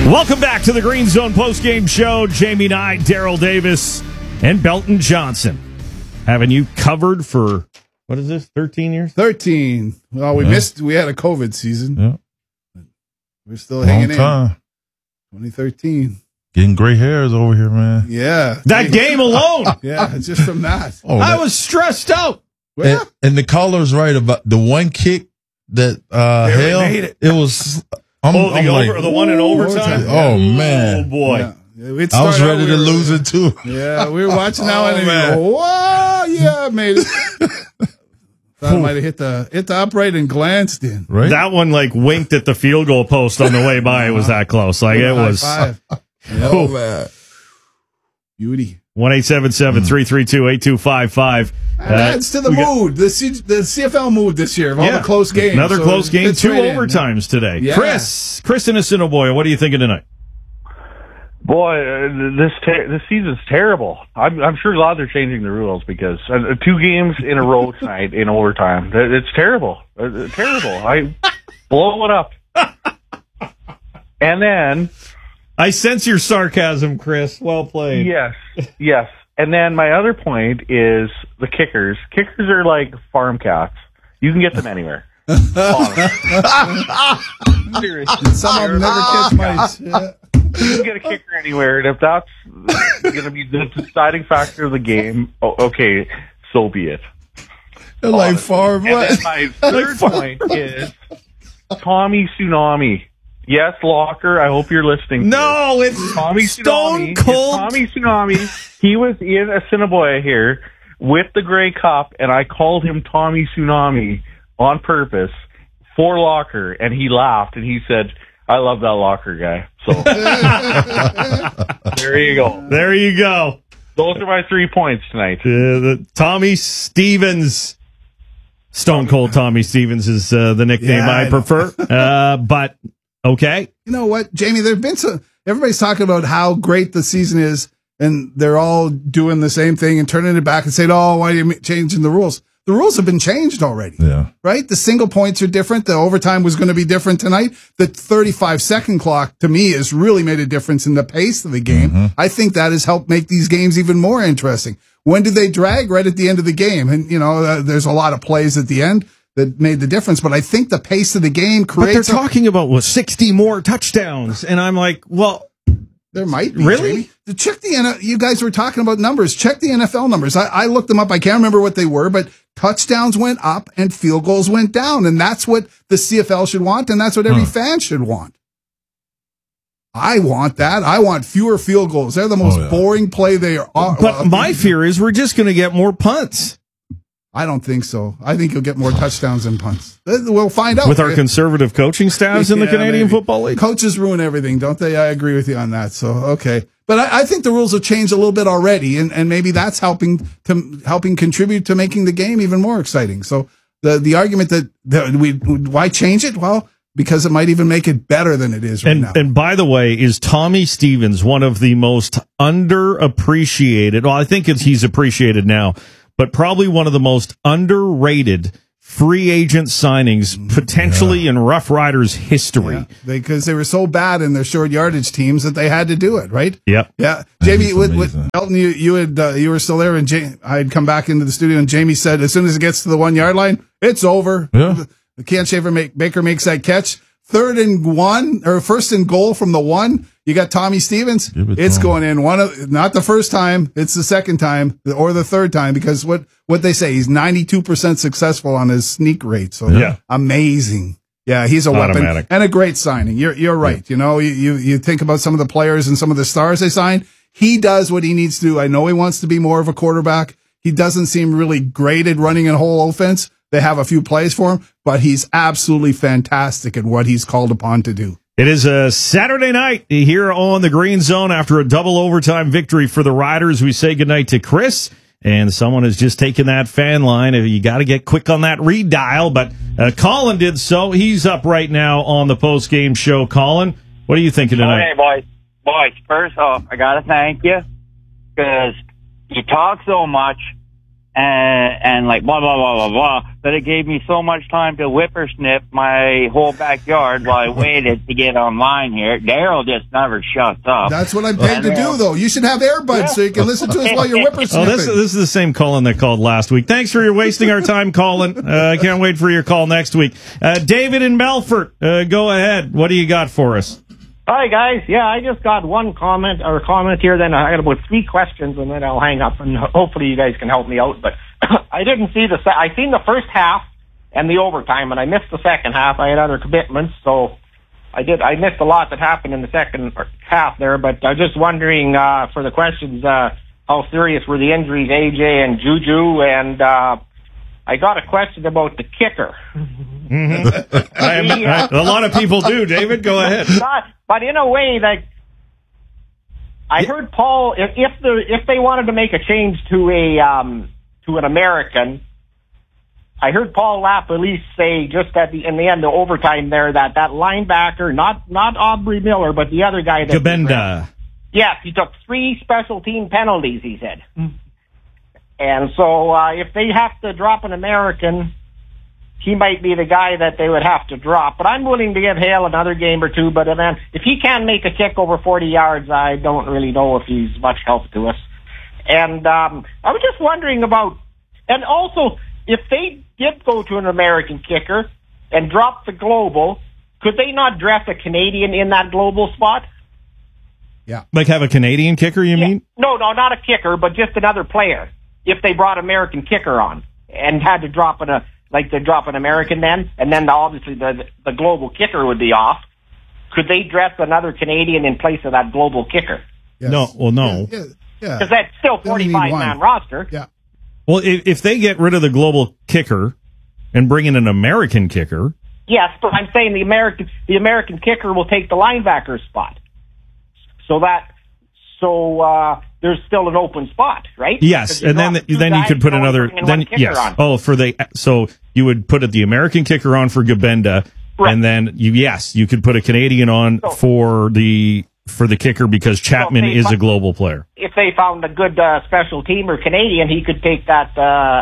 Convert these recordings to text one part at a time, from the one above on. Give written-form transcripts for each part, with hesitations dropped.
Welcome back to the Green Zone postgame show. Jamie Nye, Daryl Davis, and Belton Johnson. Having you covered for, what is this, 13 years? 13. Well, we had a COVID season. Yeah. We're still hanging in. 2013. Getting gray hairs over here, man. Yeah. That game alone. Yeah, just from that. I was stressed out. And the caller's right about the one kick that made it. It was... the one in overtime? Oh, man. Oh, boy. Yeah. I was ready to lose it, too. Yeah, we were watching now and man. go, whoa, yeah, I made it. Thought I might have hit the upright and glanced in. Right? That one, winked at the field goal post on the way by. It was that close. It was... High five. Oh, man. Beauty. 1-877-332-8255. Adds to the mood, the CFL mood this year of all the close games. Another close game, it's 2 right overtimes today. Yeah. Chris in Assiniboia, what are you thinking tonight? Boy, this season's terrible. I'm sure glad they're changing the rules because 2 games in a row tonight in overtime. It's terrible. Terrible. I blow it up. And then... I sense your sarcasm, Chris. Well played. Yes. And then my other point is the kickers. Kickers are like farm cats. You can get them anywhere. Seriously. Some of them never catch mice. Yeah. You can get a kicker anywhere, and if that's going to be the deciding factor of the game, okay, so be it. Like farm. And then my third point is Tommy Tsunami. Yes, Locker, I hope you're listening. No, it's Tommy Stone Tsunami. Cold. Tommy Tsunami. He was in Assiniboia here with the Grey Cup, and I called him Tommy Tsunami on purpose for Locker, and he laughed, and he said, I love that Locker guy. So, there you go. There you go. Those are my 3 points tonight. The Tommy Stevens. Stone Cold Tommy Stevens is the nickname I prefer. But... okay. You know what, Jamie, there've been everybody's talking about how great the season is, and they're all doing the same thing and turning it back and saying, oh, why are you changing the rules? The rules have been changed already. Yeah. Right? The single points are different. The overtime was going to be different tonight. The 35-second clock, to me, has really made a difference in the pace of the game. Mm-hmm. I think that has helped make these games even more interesting. When do they drag? Right at the end of the game. And, there's a lot of plays at the end that made the difference, but I think the pace of the game creates... But they're talking about 60 more touchdowns, and I'm like, well... There might be. Really? Jamie. Check you guys were talking about numbers. Check the NFL numbers. I looked them up. I can't remember what they were, but touchdowns went up and field goals went down, and that's what the CFL should want, and that's what every fan should want. I want that. I want fewer field goals. They're the most boring play they are. But my fear is we're just going to get more punts. I don't think so. I think you'll get more touchdowns than punts. We'll find out. With our conservative coaching staffs in the Canadian Football League? Coaches ruin everything, don't they? I agree with you on that. So, okay. But I think the rules have changed a little bit already, and maybe that's helping contribute to making the game even more exciting. So the argument that why change it? Well, because it might even make it better than it is right now. And by the way, is Tommy Stevens one of the most underappreciated? Well, I think he's appreciated now, but probably one of the most underrated free agent signings potentially in Rough Riders history. Yeah, because they were so bad in their short yardage teams that they had to do it, right? Yep. Yeah. Jamie, with Elton, you were still there, and I had come back into the studio, and Jamie said, as soon as it gets to the 1 yard line, it's over. Yeah. The Baker makes that catch. 1st and goal from the 1. You got Tommy Stevens. It's going in not the first time. It's the second time or the third time, because what they say, he's 92% successful on his sneak rate. So amazing. Yeah, he's a weapon and a great signing. You're right. Yeah. You think about some of the players and some of the stars they signed. He does what he needs to do. I know he wants to be more of a quarterback. He doesn't seem really great at running a whole offense. They have a few plays for him, but he's absolutely fantastic at what he's called upon to do. It is a Saturday night here on the Green Zone after a double overtime victory for the Riders. We say goodnight to Chris, and someone has just taken that fan line. You got to get quick on that redial, but Colin did so. He's up right now on the post-game show. Colin, what are you thinking tonight? Hey, boys. First off, I got to thank you because you talk so much, and like blah, blah, blah, blah, blah, that it gave me so much time to whippersnip my whole backyard while I waited to get online here. Daryl just never shuts up. That's what I'm paid to do, though. You should have earbuds so you can listen to us while you're whippersnipping. Oh, this is the same Colin that called last week. Thanks for your wasting our time, Colin. I can't wait for your call next week. David in Melfort, go ahead. What do you got for us? Hi, guys. Yeah, I just got one comment here. Then I got about 3 questions, and then I'll hang up, and hopefully you guys can help me out. But I didn't see I seen the first half and the overtime, and I missed the second half. I had other commitments, so I missed a lot that happened in the second half there. But I'm just wondering for the questions, how serious were the injuries, AJ and Juju, and I got a question about the kicker. Mm-hmm. A lot of people do. David, go ahead. But in a way, like I heard Paul, if they wanted to make a change to an American, I heard Paul LaPolice say just in the end of overtime there that linebacker, not Aubrey Miller, but the other guy, Gabenda. Yes, he took 3 special team penalties. He said. And so if they have to drop an American, he might be the guy that they would have to drop. But I'm willing to give Hale another game or 2. But then if he can't make a kick over 40 yards, I don't really know if he's much help to us. And I was just wondering about, and also, if they did go to an American kicker and drop the global, could they not dress a Canadian in that global spot? Yeah. Like have a Canadian kicker, you mean? No, not a kicker, but just another player. If they brought American kicker on and had to drop an American then, and then obviously the global kicker would be off, could they dress another Canadian in place of that global kicker? Yes. No, well, no. Yeah. Because that's still 45-man roster. Yeah. Well, if they get rid of the global kicker and bring in an American kicker. Yes, but I'm saying the American kicker will take the linebacker spot. So there's still an open spot, right? Yes, and then you could put another. Then yes. On. Oh, so you would put the American kicker on for Gabenda, right. And then you could put a Canadian on for the kicker because Chapman is a global player. If they found a good special teamer Canadian, he could take that.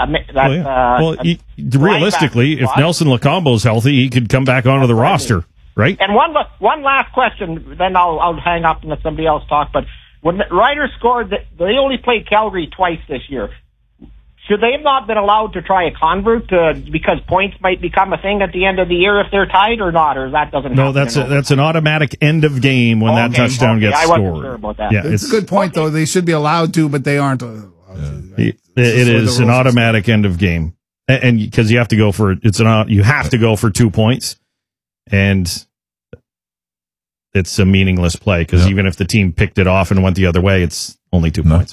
Realistically, if Nelson Locombo's healthy, he could come back onto the roster, right? And one last question, then I'll hang up and let somebody else talk. But when the Riders scored, they only played Calgary twice this year. Should they have not been allowed to try a convert because points might become a thing at the end of the year if they're tied or not, or that doesn't happen? No, that's an automatic end of game when that touchdown gets scored. I wasn't sure about that. Yeah, it's a good point, though. They should be allowed to, but they aren't. It is an automatic end of game, and because you have to go for 2 points, and it's a meaningless play because even if the team picked it off and went the other way, it's only 2 points.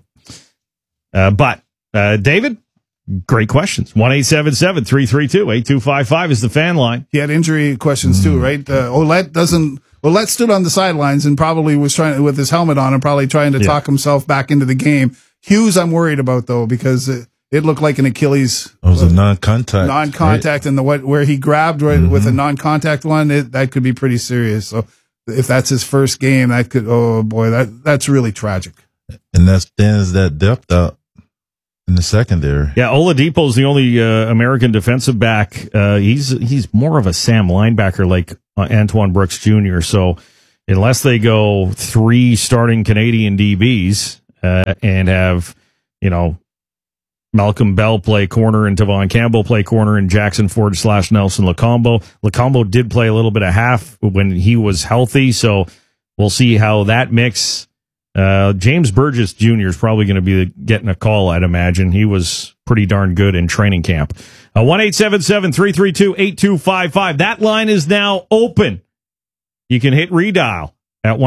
But David, great questions. 1-877-332-8255 is the fan line. He had injury questions too, right? Ouellette stood on the sidelines and probably was trying with his helmet on and probably trying to talk himself back into the game. Hughes, I'm worried about though because it looked like an Achilles. It was a non-contact. Non-contact, right? And where he grabbed with a non-contact one, that could be pretty serious. So if that's his first game, that could. Oh boy, that's really tragic. And that stands that depth out in the secondary. Yeah, Oladipo's the only American defensive back. He's more of a Sam linebacker like Antoine Brooks Jr. So unless they go 3 starting Canadian DBs and have, Malcolm Bell play corner and Tavon Campbell play corner and Jackson Ford / Nelson Locombo. Locombo did play a little bit of half when he was healthy, so we'll see how that mix. James Burgess Jr. is probably going to be getting a call, I'd imagine. He was pretty darn good in training camp. 1-877-332-8255. That line is now open. You can hit redial at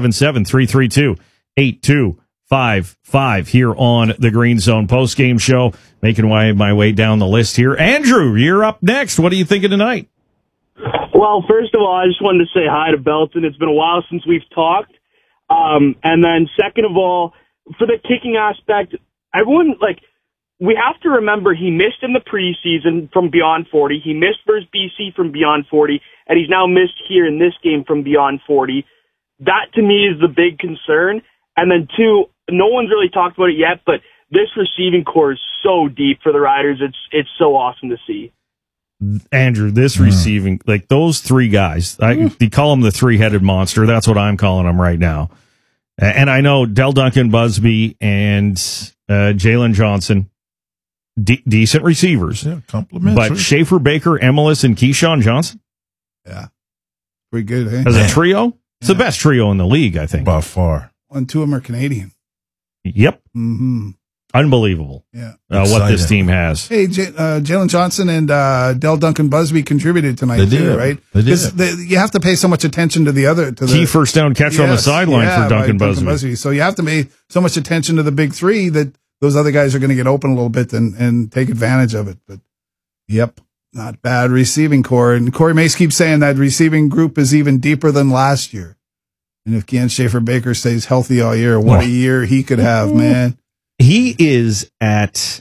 1-877-332-8255 here on the Green Zone postgame show. Making my way down the list here. Andrew, you're up next. What are you thinking tonight? Well, first of all, I just wanted to say hi to Belton. It's been a while since we've talked. And then second of all, for the kicking aspect, we have to remember he missed in the preseason from Beyond 40. He missed versus BC from Beyond 40, and he's now missed here in this game from Beyond 40. That, to me, is the big concern. And then, two, no one's really talked about it yet, but this receiving core is so deep for the Riders. It's so awesome to see. Andrew, this receiving, like those three guys, you call them the three-headed monster. That's what I'm calling them right now. And I know Del Duncan, Busby, and Jalen Johnson, decent receivers. Yeah, complimentary. But Schaefer, Baker, Emilus, and Keyshawn Johnson? Yeah. Pretty good, eh? As a trio? It's the best trio in the league, I think. By far. And two of them are Canadian. Yep. Mm-hmm. Unbelievable. Yeah. What this team has. Hey, Jalen Johnson and Del Duncan Busby contributed tonight, they did, too, right? They did. You have to pay so much attention to the other. Key first down catch on the sideline for Duncan Busby. So you have to pay so much attention to the big three that those other guys are going to get open a little bit and take advantage of it. But, yep, not bad receiving core. And Corey Mace keeps saying that receiving group is even deeper than last year. And if Ken Schaefer-Baker stays healthy all year, what a year he could have, man. He is at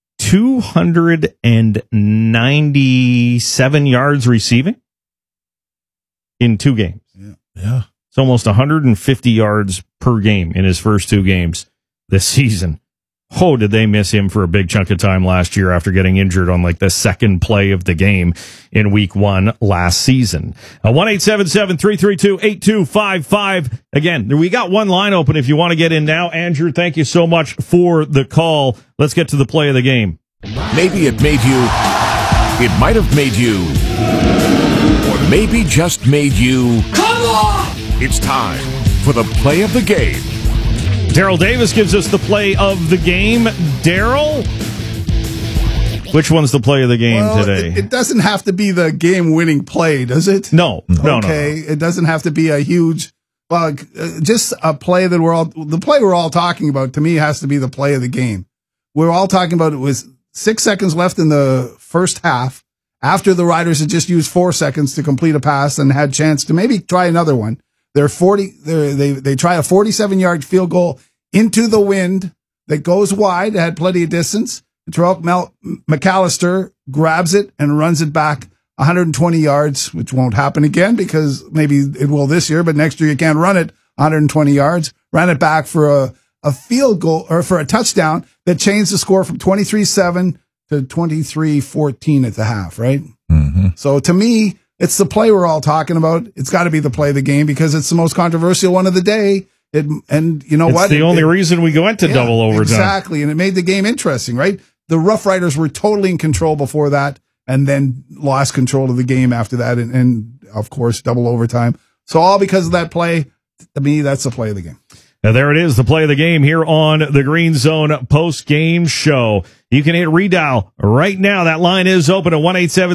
297 yards receiving in 2 games. Yeah. It's almost 150 yards per game in his first 2 games this season. Oh, did they miss him for a big chunk of time last year after getting injured on like the second play of the game in week 1 last season. 1-877-332-8255. Again, we got one line open if you want to get in now. Andrew, thank you so much for the call. Let's get to the play of the game. Maybe it made you, it might have made you, or maybe just made you. Come on! It's time for the play of the game. Daryl Davis gives us the play of the game. Daryl, which one's the play of the game today? It doesn't have to be the game-winning play, does it? No. Okay, it doesn't have to be a huge, just a play that the play we're all talking about, to me, has to be the play of the game. We're all talking about it was 6 seconds left in the first half, after the Riders had just used 4 seconds to complete a pass and had chance to maybe try another one. They try a 47-yard field goal into the wind that goes wide. It had plenty of distance. Terrell McAllister grabs it and runs it back 120 yards, which won't happen again because maybe it will this year, but next year you can't run it 120 yards. Ran it back for a field goal or for a touchdown that changed the score from 23-7 to 23-14 at the half, right? Mm-hmm. So to me, it's the play we're all talking about. It's got to be the play of the game because it's the most controversial one of the day. And you know what? It's the only reason we go into double overtime. Exactly. And it made the game interesting, right? The Rough Riders were totally in control before that and then lost control of the game after that. And of course, double overtime. So all because of that play, to me, that's the play of the game. Now, there it is, the play of the game here on the Green Zone post-game show. You can hit redial right now. That line is open at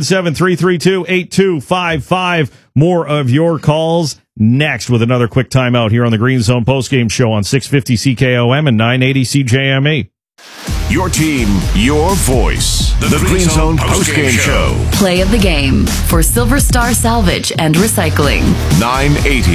1-877-332-8255. More of your calls next with another quick timeout here on the Green Zone post-game show on 650 CKOM and 980 CJME. Your team, your voice. The Green Zone post-game show. Play of the game for Silver Star Salvage and Recycling. 980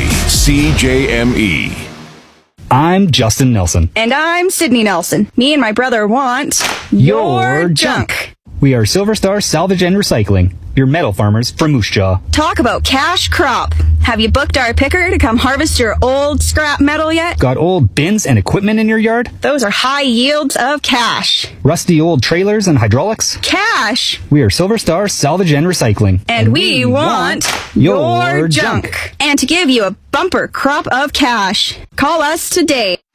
CJME. I'm Justin Nelson. And I'm Sydney Nelson. Me and my brother want your junk. We are Silver Star Salvage and Recycling, your metal farmers from Moose Jaw. Talk about cash crop. Have you booked our picker to come harvest your old scrap metal yet? Got old bins and equipment in your yard? Those are high yields of cash. Rusty old trailers and hydraulics? Cash. We are Silver Star Salvage and Recycling. And we want your junk. And to give you a bumper crop of cash, call us today.